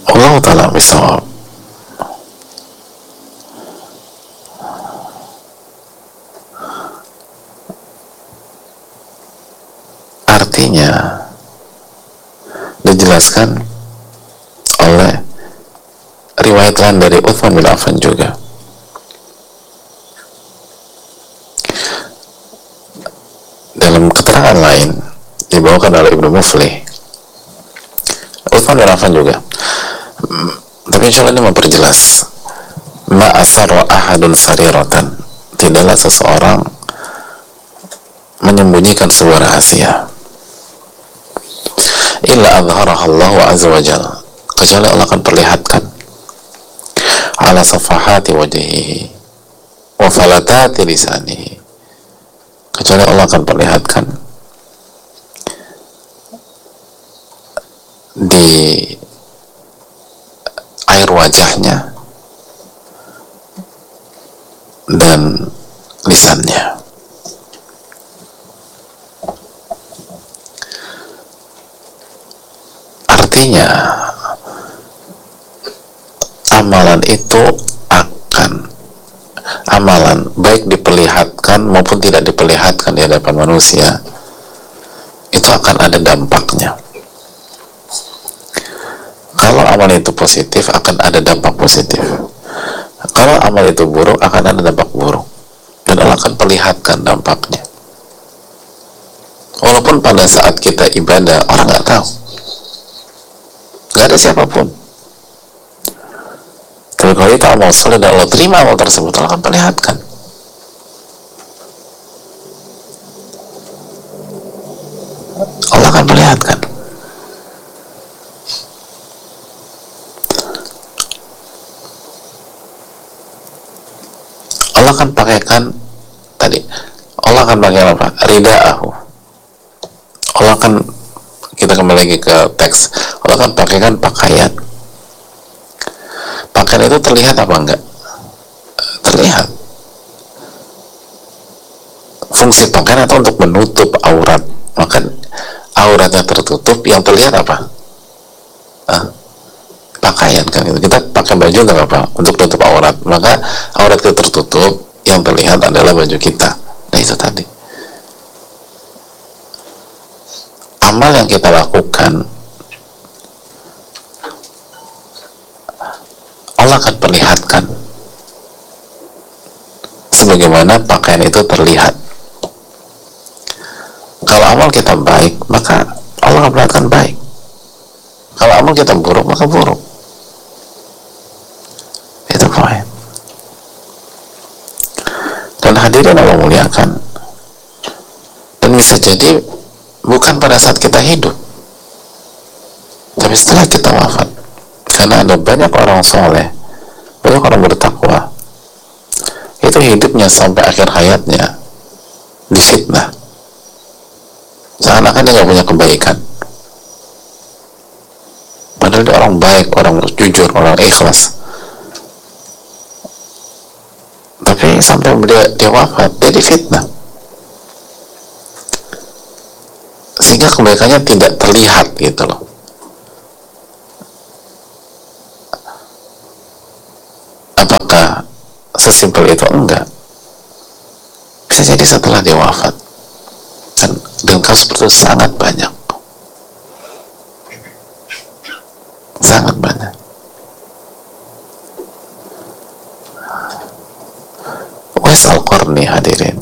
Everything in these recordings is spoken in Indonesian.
Allah Ta'ala bisawab. Artinya dijelaskan oleh riwayat lain dari Uthman bin Affan juga. Dalam keterangan lain dibawakan oleh Ibnu Muflih, Uthman bin Affan juga, tapi insya Allah ini memperjelas, ma asarra ahadun sariratan, tidaklah seseorang menyembunyikan sebuah rahasia, illa adharaha Allah azza wa jalla, kecuali Allah akan perlihatkan, ala safahati wajhihi wa falatati lisanihi, kecuali Allah akan perlihatkan di air wajahnya dan lisannya. Artinya amalan itu akan, amalan baik diperlihatkan maupun tidak diperlihatkan di hadapan manusia, itu akan ada dampaknya. Kalau amal itu positif, akan ada dampak positif. Kalau amal itu buruk, akan ada dampak buruk, dan Allah akan perlihatkan dampaknya. Walaupun pada saat kita ibadah orang nggak tahu, nggak ada siapapun. Tapi kalau kita amal soleh dan Allah terima amal tersebut, Allah akan perlihatkan. Allah akan perlihatkan. Allah akan pakaikan tadi, Allah akan pakai apa? Rida'ahu. Allah akan, kita kembali lagi ke teks, Allah akan pakaikan pakaian. Pakaian itu terlihat apa enggak? Terlihat. Fungsi pakaian itu untuk menutup aurat, maka auratnya tertutup, yang terlihat apa? Pakaian kan gitu. Kita pakai baju untuk apa? Untuk tutup aurat, maka aurat itu tertutup, yang terlihat adalah baju kita. Nah itu tadi, amal yang kita lakukan Allah akan perlihatkan sebagaimana pakaian itu terlihat. Kalau amal kita baik, maka Allah akan perlihatkan baik. Kalau amal kita buruk, maka buruk. Itu poin. Dan hadirin Allah muliakan, dan bisa jadi bukan pada saat kita hidup, tapi setelah kita wafat. Karena ada banyak orang soleh, banyak orang bertakwa, itu hidupnya sampai akhir hayatnya difitnah, seakan-akan dia nggak punya kebaikan, padahal dia orang baik, orang jujur, orang ikhlas. Tapi sampai dia wafat, dia difitnah, sehingga kebaikannya tidak terlihat gitu loh. Apakah sesimpel itu? Enggak. Bisa jadi setelah dia wafat, dan kasus seperti itu sangat banyak, sangat banyak. Uwais Al-Qarni, hadirin,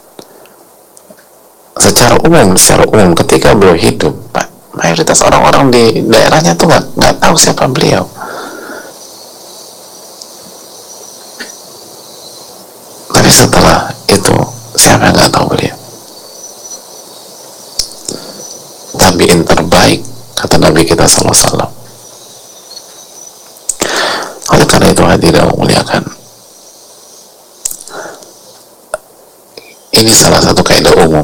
secara umum ketika beliau hidup, mayoritas orang-orang di daerahnya tuh nggak tahu siapa beliau. Tapi setelah itu, siapa yang nggak tahu beliau? Tabi'in terbaik, kata Nabi kita SAW. Oleh karena itu, hadirin yang muliakan, ini salah satu kaidah umum.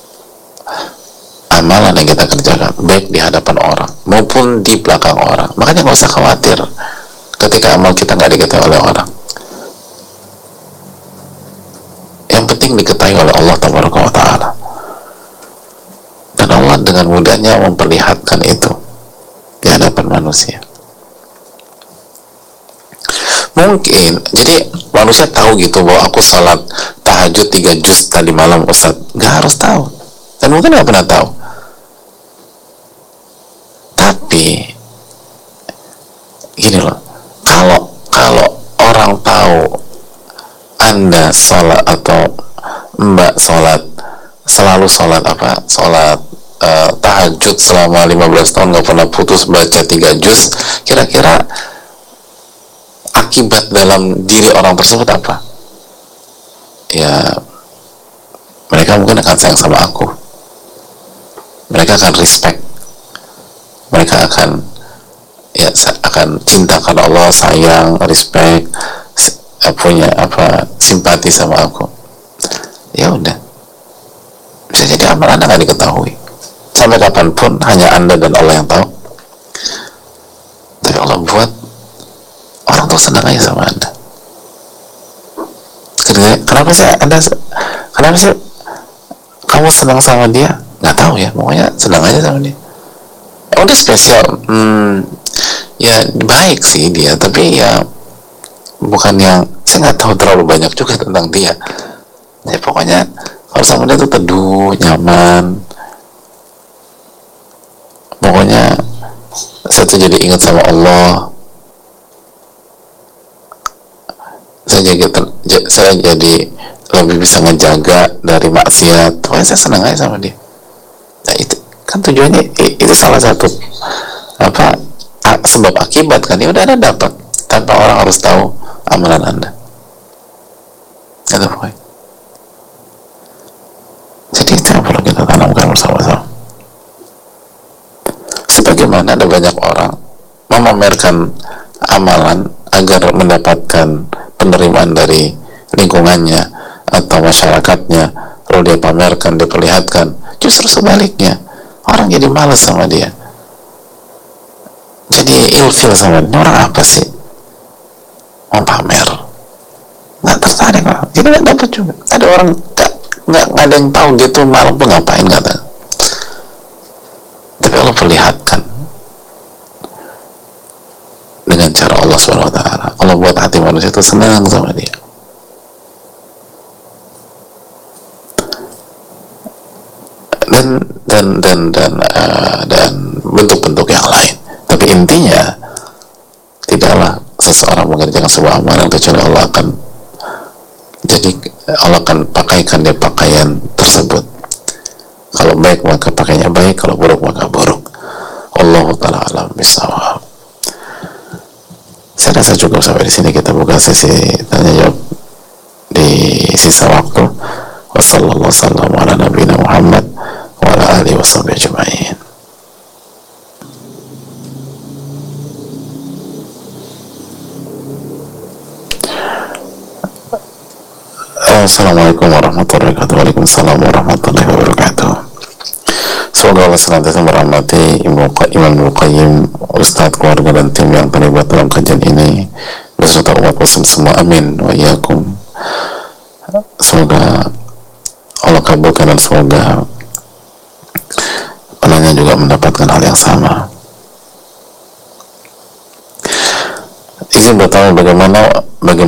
Amalan yang kita kerjakan, baik di hadapan orang maupun di belakang orang, makanya nggak usah khawatir ketika amal kita nggak diketahui oleh orang. Yang penting diketahui oleh Allah Ta'ala, dan Allah dengan mudahnya memperlihatkan itu di hadapan manusia. Mungkin, jadi manusia tahu gitu bahwa aku salat tahajud 3 juz tadi malam Ustaz, nggak harus tahu, dan mungkin nggak pernah tahu. Tapi gini loh, kalau kalau orang tahu Anda sholat atau Mbak sholat, selalu sholat tahajud selama 15 tahun nggak pernah putus baca 3 juz, kira-kira akibat dalam diri orang tersebut apa? Ya, mereka mungkin akan sayang sama aku, mereka akan respect, mereka akan cinta karena Allah, sayang, respect, punya simpati sama aku. Ya udah, bisa jadi amal Anda nggak diketahui sampai kapanpun, hanya Anda dan Allah yang tahu. Tapi Allah buat orang tuh senang aja sama Anda. Kenapa sih kamu senang sama dia? Nggak tahu ya, pokoknya senang aja sama dia. Udah spesial, ya baik sih dia, tapi ya bukan yang, saya nggak tahu terlalu banyak juga tentang dia. Ya pokoknya kalau sama dia tuh teduh, nyaman. Pokoknya saya tuh jadi ingat sama Allah. Saya jadi lebih bisa ngejaga dari maksiat. Pokoknya saya senang aja sama dia. Nah, itu kan tujuannya, itu salah satu sebab akibat kan. Ya udah, Anda dapat tanpa orang harus tahu amalan Anda. Itu pokoknya. Jadi itu yang perlu kita tanamkan bersama-sama. Sebagaimana ada banyak orang memamerkan amalan agar mendapatkan penerimaan dari lingkungannya atau masyarakatnya, lalu dia pamerkan, dia perlihatkan. Justru sebaliknya, orang jadi malas sama dia, jadi ilfil sama dia. Orang apa sih mau pamer, nggak tertarik lah, jadi nggak dapat juga. Ada orang nggak ada yang tahu dia tuh malam tuh ngapain, nggak tahu. Tapi Allah perlihatkan dengan cara Allah SWT. Allah buat hati manusia itu senang sama dia. Dan bentuk-bentuk yang lain. Tapi intinya, tidaklah seseorang mengerjakan sebuah amalan kecuali Allah akan pakaikan dia pakaian tersebut. Kalau baik maka pakainya baik, kalau buruk maka buruk. Allahu ta'ala alam bisawab. Saya rasa cukup sampai di sini. Kita buka sesi tanya jawab di sisa waktu. Wassallallahu wasallam ala nabiyina Muhammad wa ala alihi washabihi ajma'in. Assalamualaikum warahmatullahi wabarakatuh. Waalaikumsalam warahmatullahi wabarakatuh. Semoga Allah senantiasa merahmati Imam Al-Qayyim, Ustadz, keluarga dan tim yang terlibat dalam kajian ini, beserta umat muslim semua. Amin wa iyyakum. Semoga Allah kabulkan dan semoga penanya juga mendapatkan hal yang sama. Izin bertanya, bagaimana